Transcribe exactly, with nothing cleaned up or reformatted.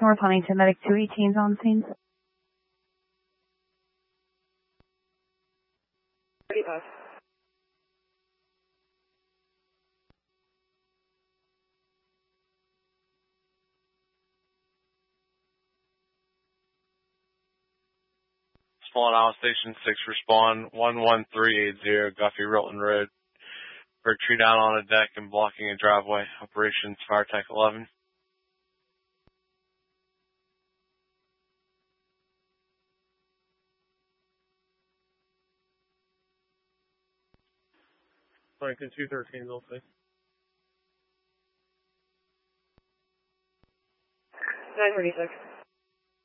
North Huntington, medic two eighteen on scene. thirty-five. Spawn Island Station six, respond one one three eight zero, Guffey Rolton Road. For a tree down on a deck and blocking a driveway. Operations Fire Tech eleven. Lincoln two thirteen, they'll say. nine thirty-six.